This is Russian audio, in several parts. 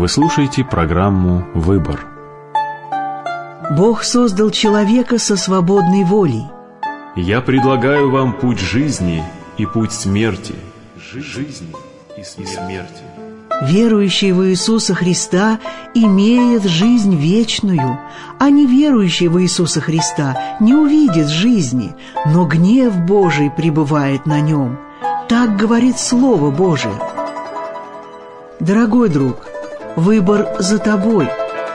Вы слушаете программу «Выбор». Бог создал человека со свободной волей. Я предлагаю вам путь жизни и путь смерти. Жизни и смерти. Верующий в Иисуса Христа имеет жизнь вечную, а неверующий в Иисуса Христа не увидит жизни, но гнев Божий пребывает на нем. Так говорит Слово Божие. Дорогой друг, выбор за тобой.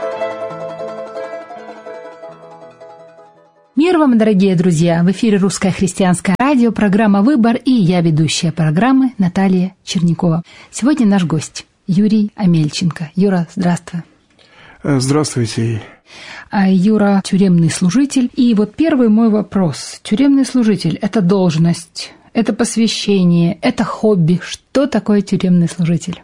Мир вам, дорогие друзья! В эфире Русское христианское радио, программа «Выбор», и я, ведущая программы, Наталья Чернякова. Сегодня наш гость Юрий Амельченко. Юра, здравствуй. Здравствуйте. Юра – тюремный служитель. И вот первый мой вопрос. Тюремный служитель – это должность, это посвящение, это хобби. Что такое тюремный служитель?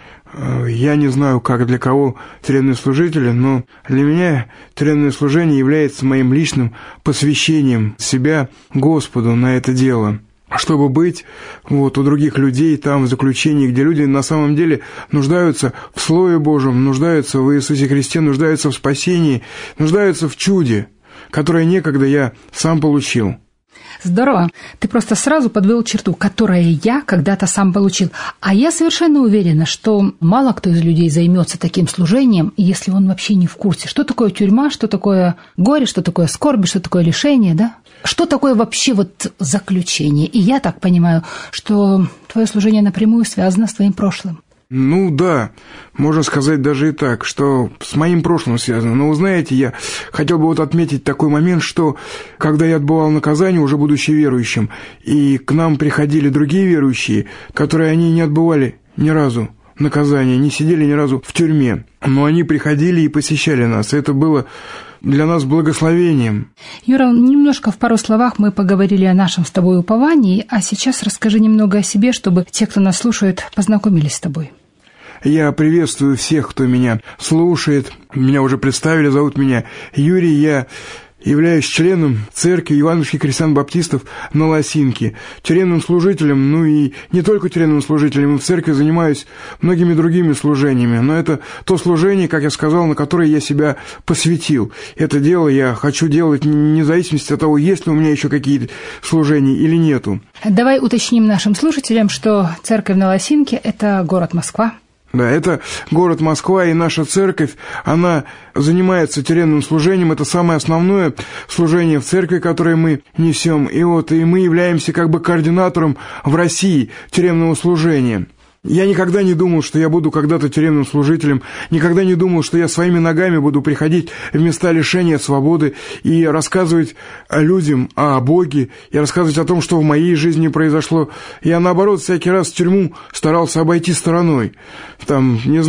Я не знаю, как для кого тюремный служитель, но для меня тюремное служение является моим личным посвящением себя Господу на это дело. Чтобы быть у других людей там в заключении, где люди на самом деле нуждаются в Слове Божьем, нуждаются в Иисусе Христе, нуждаются в спасении, нуждаются в чуде, которое некогда я сам получил. Здорово. Ты просто сразу подвел черту, которую я когда-то сам получил. А я совершенно уверена, что мало кто из людей займется таким служением, если он вообще не в курсе, что такое тюрьма, что такое горе, что такое скорбь, что такое лишение, да? Что такое вообще заключение? И я так понимаю, что твое служение напрямую связано с твоим прошлым. Ну да, можно сказать даже и так, что с моим прошлым связано. Но вы знаете, я хотел бы отметить такой момент, что когда я отбывал наказание, уже будучи верующим, и к нам приходили другие верующие, которые они не отбывали ни разу наказание, не сидели ни разу в тюрьме, но они приходили и посещали нас. Это было для нас благословением. Юра, немножко в пару словах мы поговорили о нашем с тобой уповании, а сейчас расскажи немного о себе, чтобы те, кто нас слушает, познакомились с тобой. Я приветствую всех, кто меня слушает. Меня уже представили, зовут меня Юрий. Я являюсь членом церкви евангельских христиан-баптистов на Лосинке, тюремным служителем, и не только тюремным служителем, в церкви занимаюсь многими другими служениями, но это то служение, как я сказал, на которое я себя посвятил. Это дело я хочу делать вне зависимости от того, есть ли у меня еще какие-то служения или нету. Давай уточним нашим слушателям, что церковь на Лосинке – это город Москва. Да, это город Москва, и наша церковь, она занимается тюремным служением. Это самое основное служение в церкви, которое мы несем. И мы являемся координатором в России тюремного служения. Я никогда не думал, что я буду когда-то тюремным служителем, никогда не думал, что я своими ногами буду приходить в места лишения свободы и рассказывать людям о Боге, и рассказывать о том, что в моей жизни произошло. Я, наоборот, всякий раз тюрьму старался обойти стороной. 100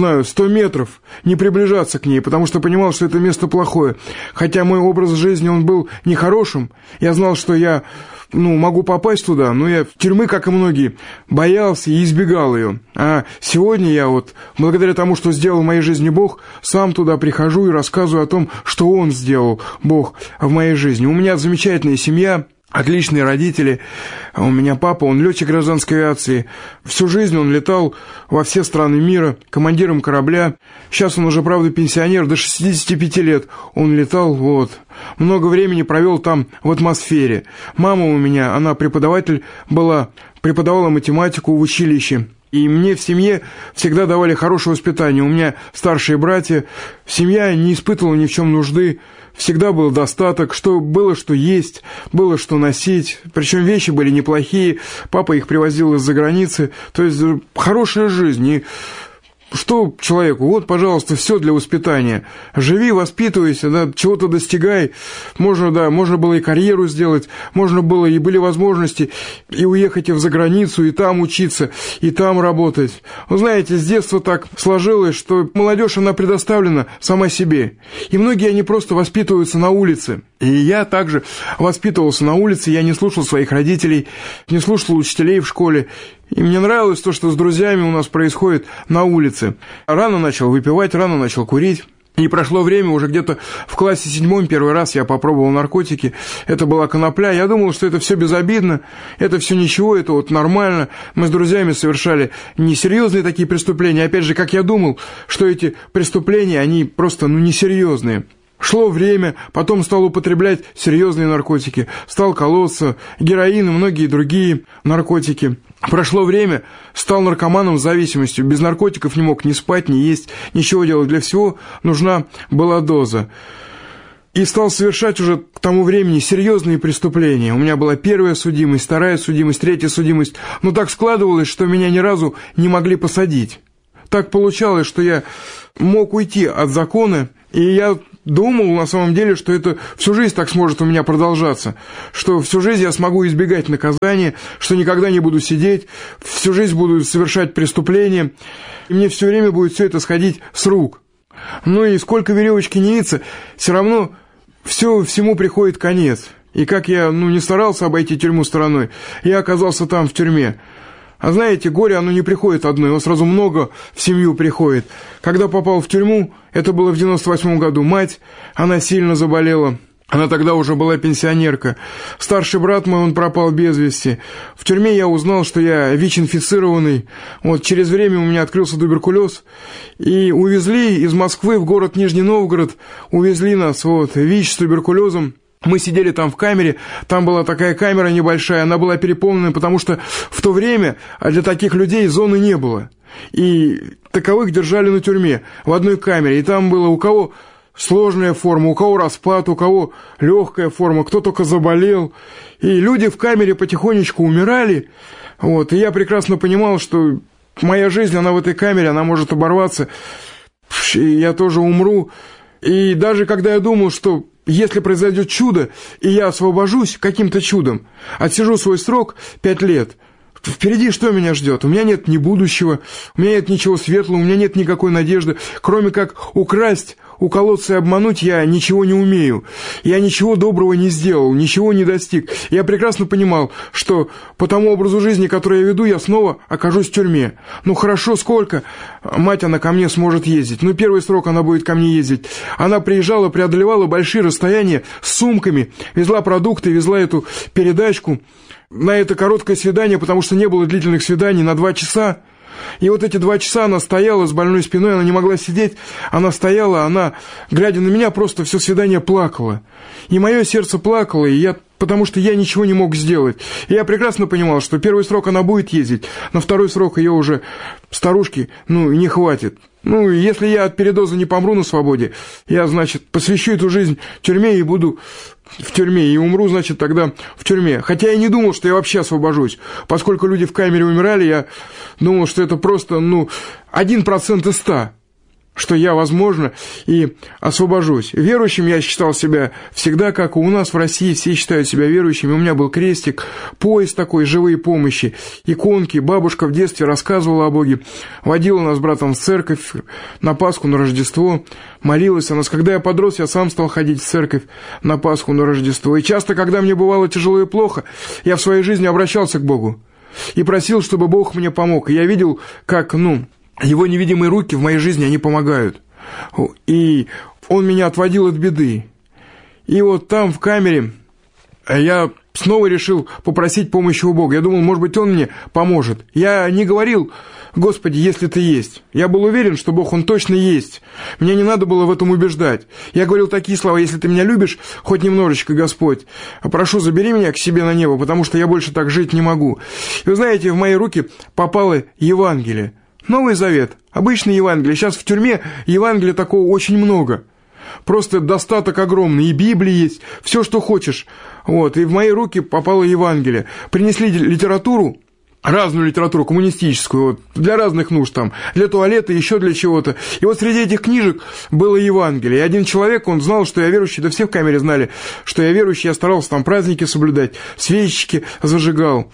метров, не приближаться к ней, потому что понимал, что это место плохое. Хотя мой образ жизни, он был нехорошим. Я знал, что я могу попасть туда, но я тюрьмы, как и многие, боялся и избегал ее. А сегодня я благодаря тому, что сделал в моей жизни Бог, сам туда прихожу и рассказываю о том, что Он сделал, Бог, в моей жизни. У меня замечательная семья, отличные родители. У меня папа, он летчик гражданской авиации. Всю жизнь он летал во все страны мира, командиром корабля. Сейчас он уже, правда, пенсионер, до 65 лет он летал, Много времени провел там в атмосфере. Мама у меня, она преподаватель была, преподавала математику в училище. И мне в семье всегда давали хорошее воспитание. У меня старшие братья. Семья не испытывала ни в чем нужды. Всегда был достаток, что есть, было что носить. Причем вещи были неплохие. Папа их привозил из-за границы. То есть хорошая жизнь. И что человеку? Пожалуйста, все для воспитания. Живи, воспитывайся, чего-то достигай. Можно было и карьеру сделать, можно было, и были возможности и уехать и в заграницу, и там учиться, и там работать. Вы знаете, с детства так сложилось, что молодежь, она предоставлена сама себе. И многие, они просто воспитываются на улице. И я также воспитывался на улице, я не слушал своих родителей, не слушал учителей в школе. И мне нравилось то, что с друзьями у нас происходит на улице. Рано начал выпивать, рано начал курить. И прошло время, уже где-то в классе 7 первый раз я попробовал наркотики. Это была конопля. Я думал, что это все безобидно, это все ничего, это вот нормально. Мы с друзьями совершали несерьезные такие преступления. Опять же, как я думал, что эти преступления, они просто, несерьезные. Шло время, потом стал употреблять серьезные наркотики, стал колоться, героин и многие другие наркотики. Прошло время, стал наркоманом с зависимостью, без наркотиков не мог ни спать, ни есть, ничего делать. Для всего нужна была доза. И стал совершать уже к тому времени серьезные преступления. У меня была 1-я судимость, 2-я судимость, 3-я судимость. Но так складывалось, что меня ни разу не могли посадить. Так получалось, что я мог уйти от закона, и я думал на самом деле, что это всю жизнь так сможет у меня продолжаться, что всю жизнь я смогу избегать наказания, что никогда не буду сидеть, всю жизнь буду совершать преступления, и мне все время будет все это сходить с рук. Ну и сколько веревочки не виться, все равно всему приходит конец. И как я не старался обойти тюрьму стороной, я оказался там в тюрьме. А знаете, горе, оно не приходит одно, его сразу много в семью приходит. Когда попал в тюрьму, это было в 98 году, мать, она сильно заболела. Она тогда уже была пенсионерка. Старший брат мой, он пропал без вести. В тюрьме я узнал, что я ВИЧ-инфицированный. Вот через время у меня открылся туберкулез. И увезли из Москвы в город Нижний Новгород. Увезли нас, ВИЧ с туберкулезом. Мы сидели там в камере, там была такая камера небольшая, она была переполнена, потому что в то время для таких людей зоны не было. И таковых держали на тюрьме, в одной камере. И там было у кого сложная форма, у кого распад, у кого легкая форма, кто только заболел. И люди в камере потихонечку умирали. И я прекрасно понимал, что моя жизнь, она в этой камере, она может оборваться, и я тоже умру. И даже когда я думал, что если произойдет чудо, и я освобожусь каким-то чудом, отсижу свой срок 5 лет, впереди что меня ждет? У меня нет ни будущего, у меня нет ничего светлого, у меня нет никакой надежды, кроме как украсть, уколоться и обмануть я ничего не умею. Я ничего доброго не сделал, ничего не достиг. Я прекрасно понимал, что по тому образу жизни, который я веду, я снова окажусь в тюрьме. Хорошо, сколько мать она ко мне сможет ездить? Первый срок она будет ко мне ездить. Она приезжала, преодолевала большие расстояния с сумками, везла продукты, везла эту передачку на это короткое свидание, потому что не было длительных свиданий, на 2 часа. И эти 2 часа она стояла с больной спиной, она не могла сидеть, она стояла, она, глядя на меня, просто все свидание плакала. И мое сердце плакало, потому что я ничего не мог сделать. И я прекрасно понимал, что 1-й срок она будет ездить, на 2-й срок ее уже старушки, не хватит. Если я от передоза не помру на свободе, я, посвящу эту жизнь тюрьме и буду в тюрьме, и умру, тогда в тюрьме. Хотя я не думал, что я вообще освобожусь. Поскольку люди в камере умирали, я думал, что это просто, 1% из 100, что я, возможно, и освобожусь. Верующим я считал себя всегда, как у нас в России все считают себя верующими. У меня был крестик, пояс такой, живые помощи, иконки. Бабушка в детстве рассказывала о Боге, водила нас с братом в церковь на Пасху, на Рождество, молилась о нас. Когда я подрос, я сам стал ходить в церковь на Пасху, на Рождество. И часто, когда мне бывало тяжело и плохо, я в своей жизни обращался к Богу и просил, чтобы Бог мне помог. И я видел, как, Его невидимые руки в моей жизни, они помогают. И Он меня отводил от беды. И там, в камере, я снова решил попросить помощи у Бога. Я думал, может быть, Он мне поможет. Я не говорил: «Господи, если Ты есть». Я был уверен, что Бог, Он точно есть. Мне не надо было в этом убеждать. Я говорил такие слова: «Если Ты меня любишь, хоть немножечко, Господь, прошу, забери меня к себе на небо, потому что я больше так жить не могу». И вы знаете, в мои руки попало Евангелие. Новый Завет, обычный Евангелие. Сейчас в тюрьме Евангелия такого очень много. Просто достаток огромный. И Библия есть, все, что хочешь. И в мои руки попало Евангелие. Принесли литературу, разную литературу, коммунистическую, для разных нужд, для туалета, еще для чего-то. И среди этих книжек было Евангелие. И один человек, он знал, что я верующий, да все в камере знали, что я верующий, я старался праздники соблюдать, свечечки зажигал.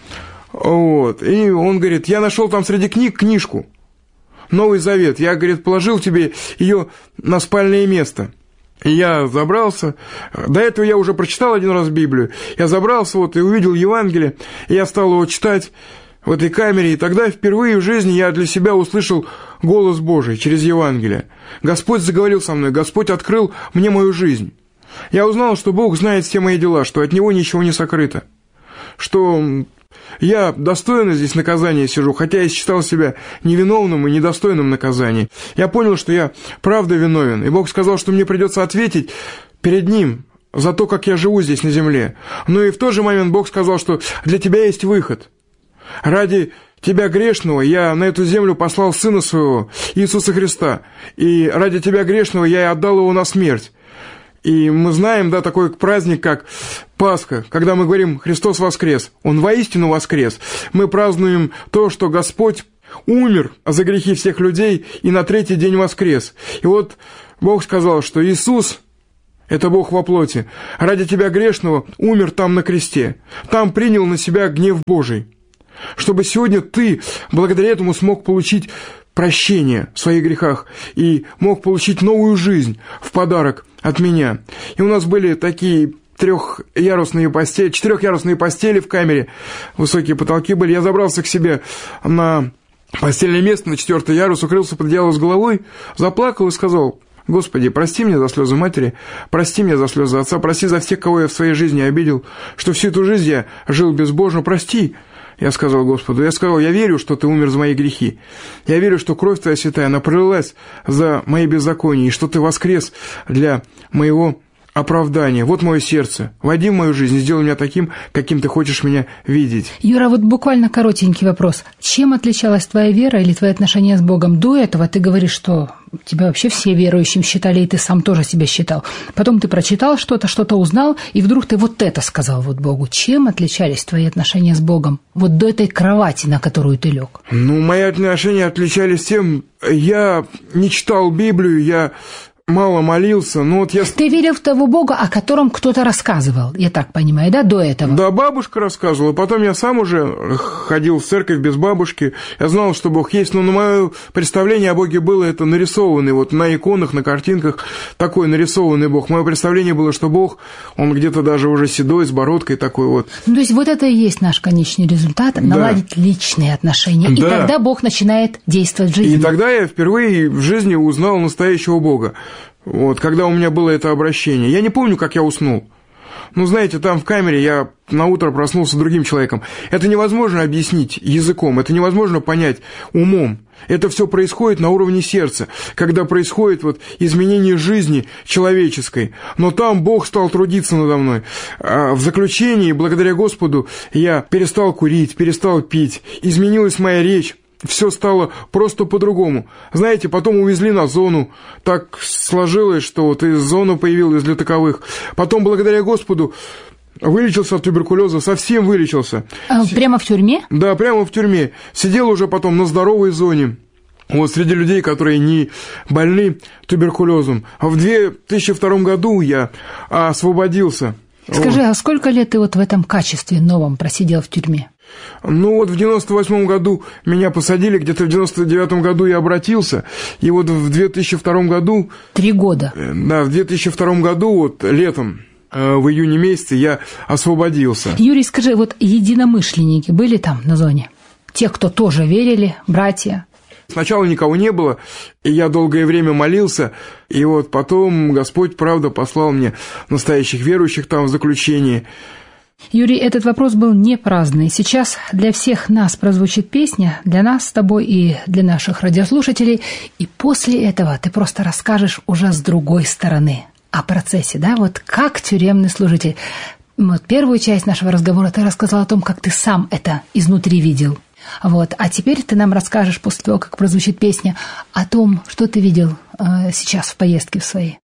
И он говорит: я нашел там среди книг книжку «Новый Завет». Я, говорит, положил тебе ее на спальное место. И я забрался. До этого я уже прочитал один раз Библию. Я забрался и увидел Евангелие. И я стал его читать. в этой камере, и тогда впервые в жизни я для себя услышал голос Божий через Евангелие. Господь заговорил со мной, Господь открыл мне мою жизнь. Я узнал, что Бог знает все мои дела, что от Него ничего не сокрыто, что я достойно здесь наказания сижу, хотя я считал себя невиновным и недостойным наказания. Я понял, что я правда виновен, и Бог сказал, что мне придется ответить перед Ним за то, как я живу здесь на земле. Но и в тот же момент Бог сказал, что для тебя есть выход. Ради тебя грешного я на эту землю послал Сына Своего, Иисуса Христа, и ради тебя грешного я и отдал Его на смерть. И мы знаем, да, такой праздник, как Пасха, когда мы говорим «Христос воскрес». Он воистину воскрес. Мы празднуем то, что Господь умер за грехи всех людей и на третий день воскрес. И вот Бог сказал, что Иисус – это Бог во плоти, ради тебя грешного умер там на кресте, там принял на себя гнев Божий, чтобы сегодня ты благодаря этому смог получить прощение в своих грехах и мог получить новую жизнь в подарок от меня. И у нас были такие четырехъярусные постели в камере, высокие потолки были. Я забрался к себе на постельное место, на 4-й ярус, укрылся под одеяло с головой, заплакал и сказал: «Господи, прости меня за слезы матери, прости меня за слезы отца, прости за всех, кого я в своей жизни обидел, что всю эту жизнь я жил безбожно, прости». Я сказал Господу, я верю, что Ты умер за мои грехи. Я верю, что кровь Твоя святая, она пролилась за мои беззакония, и что Ты воскрес для моего оправдания. Вот мое сердце. Войди в мою жизнь и сделай меня таким, каким Ты хочешь меня видеть. Юра, вот буквально коротенький вопрос. Чем отличалась твоя вера или твои отношения с Богом? До этого ты говоришь, что тебя вообще все верующим считали, и ты сам тоже себя считал. Потом ты прочитал что-то узнал, и вдруг ты вот это сказал вот Богу. Чем отличались твои отношения с Богом? Вот до этой кровати, на которую ты лег. Мои отношения отличались тем, я не читал Библию, я мало молился, но вот я... Ты верил в того Бога, о котором кто-то рассказывал, я так понимаю, да, до этого? Да, бабушка рассказывала, потом я сам уже ходил в церковь без бабушки, я знал, что Бог есть, но на мое представление о Боге было это нарисованный, вот на иконах, на картинках такой нарисованный Бог. Мое представление было, что Бог, он где-то даже уже седой, с бородкой такой вот. То есть вот это и есть наш конечный результат, наладить личные отношения, и тогда Бог начинает действовать в жизни. И тогда я впервые в жизни узнал настоящего Бога. Вот, когда у меня было это обращение. Я не помню, как я уснул. Знаете, там в камере я наутро проснулся другим человеком. Это невозможно объяснить языком, это невозможно понять умом. Это все происходит на уровне сердца, когда происходит вот изменение жизни человеческой. Но там Бог стал трудиться надо мной. В заключении, благодаря Господу, я перестал курить, перестал пить, изменилась моя речь. Все стало просто по-другому. Знаете, потом увезли на зону. Так сложилось, что вот из зоны появилась для таковых. Потом, благодаря Господу, вылечился от туберкулеза, совсем вылечился. Прямо в тюрьме? Да, прямо в тюрьме. Сидел уже потом на здоровой зоне. Вот среди людей, которые не больны туберкулезом. В 2002 году я освободился. Скажи, а сколько лет ты вот в этом качестве новом просидел в тюрьме? Вот в 98 году меня посадили, где-то в 99 году я обратился, и вот в 2002 году... 3 года. Да, в 2002 году, вот летом, в июне месяце я освободился. Юрий, скажи, вот единомышленники были там на зоне? Те, кто тоже верили, братья? Сначала никого не было, и я долгое время молился, и вот потом Господь, правда, послал мне настоящих верующих там в заключении. Юрий, этот вопрос был не праздный. Сейчас для всех нас прозвучит песня, для нас с тобой и для наших радиослушателей, и после этого ты просто расскажешь уже с другой стороны о процессе, да, вот как тюремный служитель. Вот первую часть нашего разговора ты рассказал о том, как ты сам это изнутри видел. Вот. А теперь ты нам расскажешь, после того, как прозвучит песня, о том, что ты видел сейчас в поездке в своей.